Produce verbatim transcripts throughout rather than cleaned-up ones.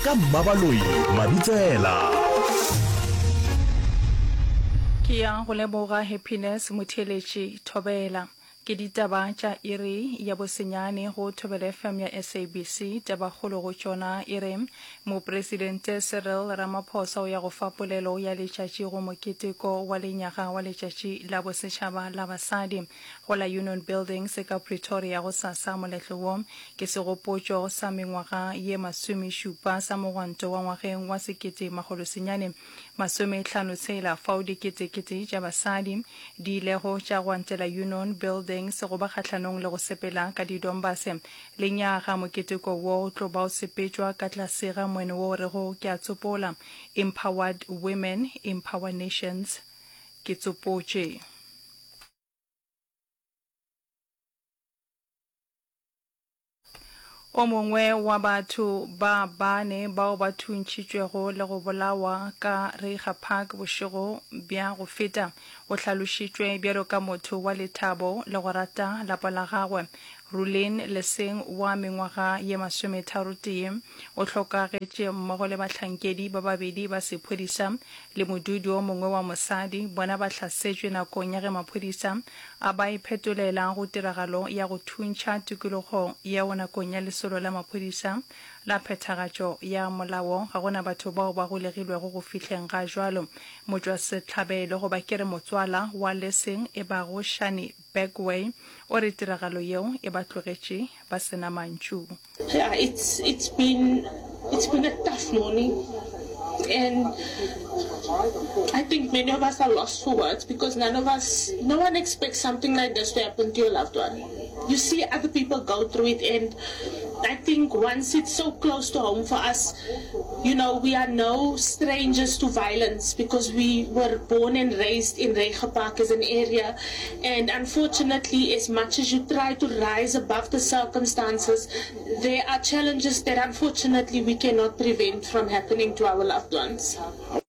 ka Mmabaloi Mabitsela. Ke ya go leboga Happiness Motheletši Thobela ke ditaba tša iri ya bosenyane go Thobela F M ya S A B C taba kgolo go tšona ire Mopresidente Cyril Ramaphosa o ya go fa polelo ya letšatši go moketeko wa lenyaga wa letšatši la bosetšhaba la basadi go la Union Building se ka Pretoria go sasa moletlo wo ke segopotšo sa mengwaga ye masomešupa sa mogwanto wa ngwageng wa sekete magolo senyane masomehlano tshela fao diketekete tša basadi di ilego tša gwantela Union Building se go ba kgatlhanong le go sepela ka didombase lenyaga moketeko wo o tlo ba o sepetšwa ka tlase ga moeno wo rego ke a tsopola Empowered Women, Empower Nations ke tsopotše. O mongwe wa batho ba bane bao ba thuntšitšwego le go bolawa ka Reiger Park bošego bja go feta o hlalošitšwe bjalo ka motho wa lethabo le go rata lapa la gagwe. Rulin Leseng wa mengwaga ye masometharo tee o hlokagetše mmogo le bahlankedi ba babedi ba sephodisa le modudi o mongwe wa mosadi bona ba hlasetšwe nakong ya ge maphodisa a ba iphetolela go tiragalo ya go thuntšha tikologo ya go nakong ya lesolo la maphodisa la phethagatšo ya molao ga gona batho bao ba golegilwego go fihleng ga jwalo motšwa setlhabelo go ba kere motswala wa Leseng e ba go Shani Bagway o re tiragalo yeo e ba tlogetše ba sena mantšu. Yeah, it's it's been it's been a tough morning, and I think many of us are lost for words because none of us, no one expects something like this to happen to your loved one. You see other people go through it, and I think once it's so close to home for us, you know, we are no strangers to violence because we were born and raised in Reiger Park as an area, and unfortunately, as much as you try to rise above the circumstances, there are challenges that unfortunately we cannot prevent from happening to our loved ones.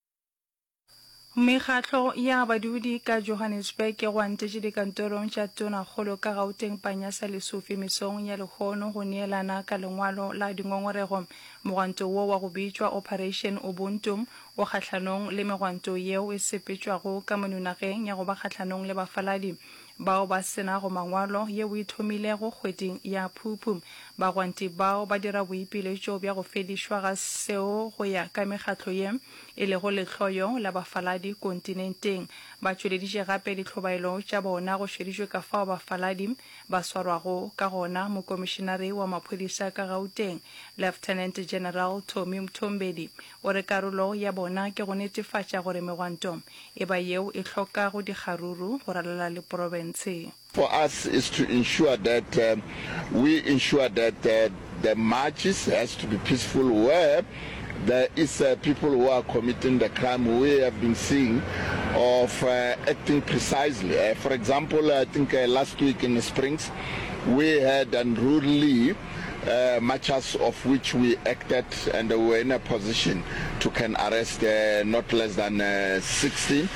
Mekgatlo ya badudi ka Johannesburg ke gwantetše dikantorong tša tona kgolo ka Gauteng Panyasa Lesofi mesong ya lekgono go neelana ka lengwalo la dingongorego mogwanto wo wa go bitšwa Operation Ubuntu o kgatlhanong le megwanto yeo e sepetšwago ka mononageng ya go ba kgatlhanong le bafaladi bao ba sena go mangwalo yeo e thomilego kgweding ya Phuphu bagwanti bao ba dira boipiletšo bja go fedišwa ga seo go ya ka mekgatlo ye e lego lehloyo la bafaladi kontinenteng ba tšweleditše gape ditlhobaelo tša bona go šedišwe ka fao bafaladi ba swarwago ka gona mokomišenare wa maphodisa ka Gauteng Lieutenant General Tommy Mtombedi o re karolo ya bona ke go netefatša gore megwanto e ba yeo e hloka go dikgaruru go ralala le province. For us is to ensure that um, we ensure that uh, the marches has to be peaceful where there is uh, people who are committing the crime we have been seeing of uh, acting precisely. Uh, for example, I think uh, last week in the Springs we had unruly uh, marchers of which we acted and were in a position to can arrest uh, not less than uh, sixteen.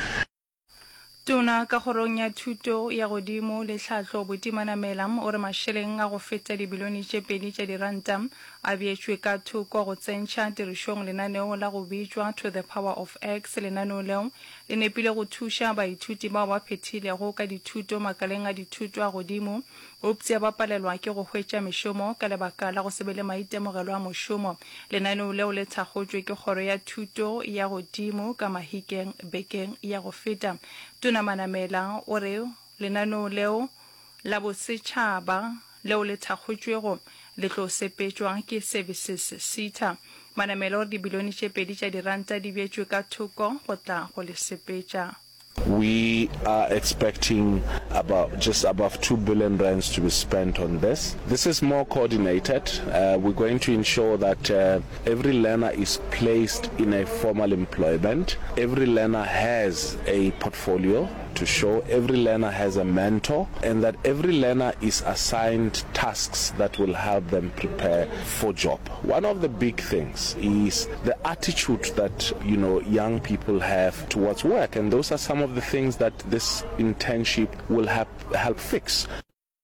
Tona ka kgorong ya thuto ya godimo le tlhatlo botimanamela o re mašeleng a go feta dibilione tše pedi tša diranta a beetšwe ka thoko go tsentšha tirišong lenaneo la go bitšwa To the Power of X lenaneo leo le nepile go thuša baithuti bao ba phethilego ka dithuto makaleng a dithuto a godimo optsia ba palelwa ke go hwetša mešomo ka lebaka la go se be le maitemogelo a mošomo lenaneo leo le thakgotšwe ke kgoro ya thuto ya godimo ka mahikeng bekeng ya go feta. Tona Manamela o re lenaneo leo la bosetšhaba leo le thakgotšwego le tlo sepetšwa ke Services Sita Manamela o re dibilione tše pedi tša diranta di beetšwe ka thoko go tla go le sepetša. We are expecting about just above two billion rands to be spent on this. This is more coordinated. Uh, we're going to ensure that uh, every learner is placed in a formal employment. Every learner has a portfolio to show. Every learner has a mentor, and that every learner is assigned tasks that will help them prepare for job. One of the big things is the attitude that, you know, young people have towards work, and those are some of the things that this internship will help help fix.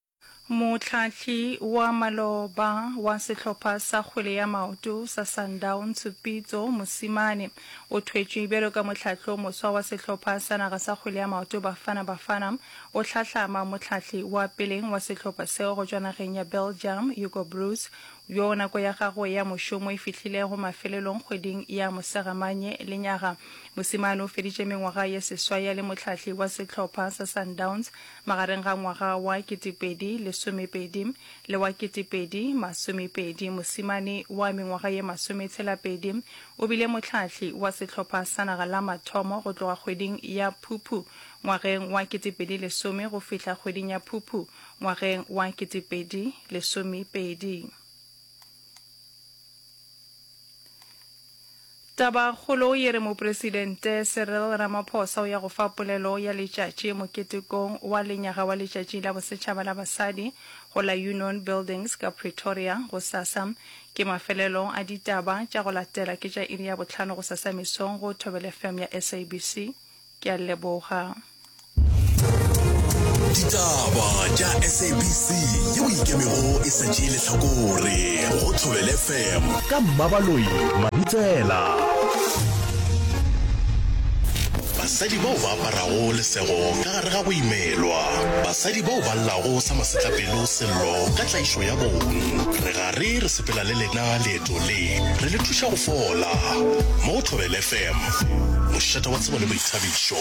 Motlhatlhi wa maloba wa setlhopha sa kgwele ya maoto sa Sundowns Pitso Mosimane o thwetswe bero ka motlhatlho moswa wa setlhopha sa naga sa kgwele ya maoto Bafana Bafana o tlhatlhama motlhatlhi wa peleng wa setlhopha seo go tswa nageng ya Belgium Hugo Broos yo nako ya gagwe ya mošomo e fitlhile go mafelelong kgweding ya Mosegamanye le nyaga. Mosimane o feditše mengwaga ya seswai le motlhatlhi wa setlhopha sa Sundowns magareng ga ngwaga wa ketepedi le somepedi le wa ketepedi masomepedi. Mosimane wa mengwaga ye masometshela-pedi o bile motlhatlhi wa setlhopha sa naga la mathomo go tloga kgweding ya Phuphu ngwageng wa ketepedi le some go fihla kgweding ya Phuphu ngwageng wa ketepedi le somepedi. Taba kgolo ye re mopresidente Cyril Ramaphosa o ya go fa polelo ya letšatši moketekong wa lenyaga wa letšatši la bosetšhaba la basadi go la Union Buildings ka Pretoria go sasa ke mafelelo a ditaba tša go latela ke tša iri ya bohlano go sasa mesong go Thobela F M ya S A B C ke a leboga. Ditaba tša S A B C yeo ikemego e setše lehlakore go Thobela F M ka Mmabaloi Mabitsela. Basadi bao ba aparago lesego ka gare ga boimelwa, basadi bao ba llago sa masetlapelo sello ka tlaišo ya bong. Re gare re sepela le lena leeto le re le thuša go fola mo Thobela F M mošata wa tsebo le boithabišo.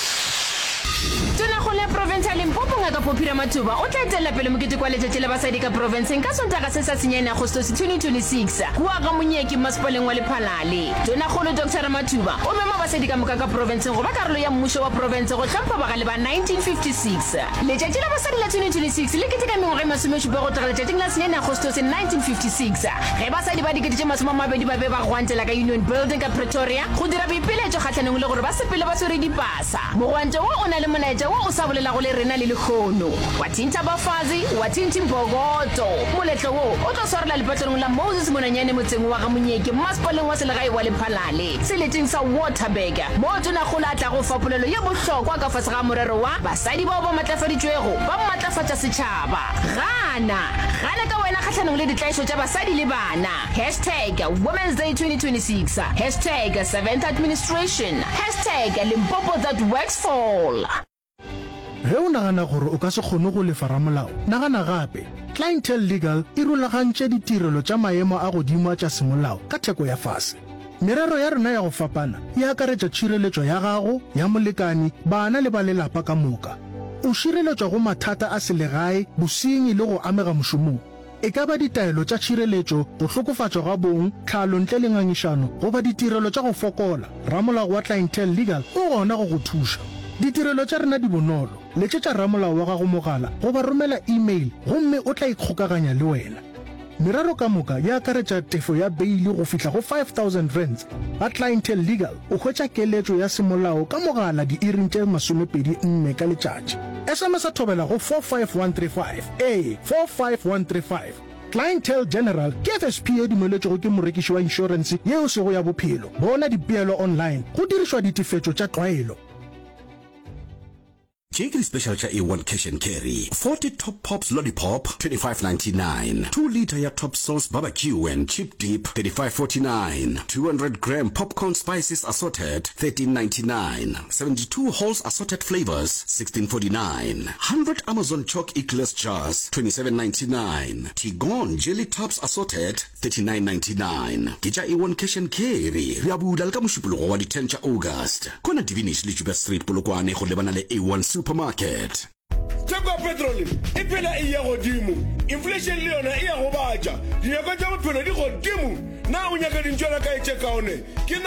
Tona go le province ya Limpopo ngaka Phopira Mathuba o tla etela pele mokete kwa letšatši la basadi ka province ka Sontaga se sa senyane Agostose twenty twenty-six kwa ga Monyeki Masepaleng wa Lephalale. Tona go le Doctor Mathuba o mema basadi ka moka ka province go ba karolo ya mmušo wa province go hlompha bagale ba nineteen fifty-six. Letšatši la basadi la twenty twenty-six le keteka mengwaga e masomešupa go tloga letšatšing la senyane Agostose nineteen fifty-six ge basadi ba dikete tše masomamabedi ba be ba gwantela ka Union Building ka Pretoria go dira boipeletšo kgatlhanong le gore ba sepele ba swere dipasa. Mogwantšo wo o na le molaetša wo o sa bolela go le rena le lekgono wa thinta bafazi wa thinti mbogoto. Moletlo wo o tlo swarela lepatlong la Moses Monanyane motseng wa ga Monyeki Masepaleng wa selegae wa Lephalale seleteng sa Waterberg mo tona go latla go fa polelo ya bohlokwa ka fase ga morero wa basadi bao ba matlafaditšwego ba matlafatša setšhaba. Gana gana ka wena kgatlhanong le ditlaišo tša basadi le bana hashtag Women's Day twenty twenty-six hashtag seventh administration hashtag Limpopo that works for all. Ge o nagana gore o ka se kgone go lefa ramolao nagana gape Clientele Legal e rulagantše ditirelo tša maemo a godimo tša semolao ka theko ya fase. Merero ya rena ya go fapana e akaretša tšhireletšo ya gago ya molekani bana le ba lelapa ka moka. O šireletšwa go mathata a selegae bosenyi le go amega mošomong. E ka ba ditaelo tša tšhireletšo go hlokofatšwa ga bong tlhalo ntle le ngangišano goba ditirelo tša go fokola. Ramolao wa Clientele Legal o gona go go thuša. Ditirelo tša rena di bonolo letšetša ramolao wa gago mogala goba romela email gomme o tla ikgokaganya le wena. Merero ka moka ya akaretša tefo ya beili go fihla go five thousand rands. Ba Clientele Legal o hwetša keletšo ya semolao ka mogala di iring tše masomepedi nne ka letšatši. S M S a thobela go four five one three five a four five one three five. Clientele General ke F S P e dumeletšego ke morekiši wa insurance yeo sego ya bophelo. Bona dipeelo online go dirišwa ditefetšo tša tlwaelo. Jackery Special cha A one Cash and Carry. forty Top Pops Lollipop, twenty-five ninety-nine. two liter ya Top Sauce Barbecue and Chip Dip, thirty-five forty-nine. two hundred gram Popcorn Spices Assorted, thirteen ninety-nine. seventy-two Halls Assorted Flavors, sixteen forty-nine. one hundred Amazon Chalk Eclairs Jars, twenty-seven ninety-nine. Tigon Jelly Tops Assorted, thirty-nine ninety-nine. Kicha A one Cash and Carry. Riabuda lka mošupologo wa di ten cha August. Kona Divinish Lijuba Street Polokwane go lebana le A one Supermarket. Tsheko petrol e phela e ya godimo, inflation le yona e ya go batša, dinako tša bophelo di godimo. Na o nyaka dintšhwana ka e tšekaone ke